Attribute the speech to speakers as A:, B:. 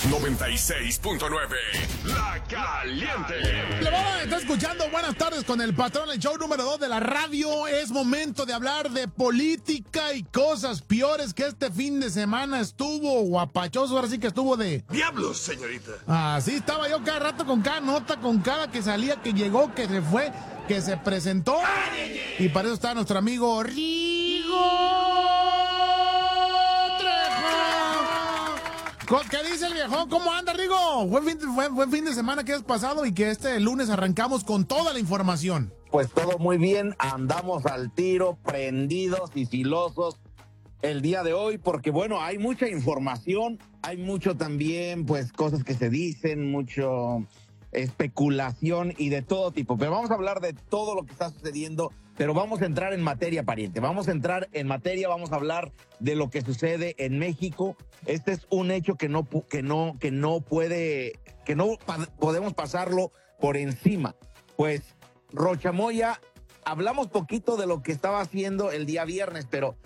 A: 96.9. La Caliente.
B: Le vamos a estar escuchando Buenas tardes con el patrón, el show número 2 de la radio. Es momento de hablar de política y cosas peores, que este fin de semana estuvo guapachoso. Ahora sí que estuvo de...
A: ¡Diablos, señorita!
B: Así estaba yo cada rato con cada nota, con cada que salía, que llegó, que se fue, que se presentó. Y para eso está nuestro amigo Rigo Trejo. ¿Qué dice el viejón? ¿Cómo anda, Rigo? Buen fin de semana que has pasado y que este lunes arrancamos con toda la información.
C: Pues todo muy bien, andamos al tiro, prendidos y filosos el día de hoy, porque bueno, hay mucha información, hay mucho también, pues cosas que se dicen, mucho especulación y de todo tipo, pero vamos a hablar de todo lo que está sucediendo, pero vamos a entrar en materia, pariente, vamos a entrar en materia, vamos a hablar de lo que sucede en México. Este es un hecho que no podemos pasarlo por encima. Pues Rocha Moya, hablamos poquito de lo que estaba haciendo el día viernes, pero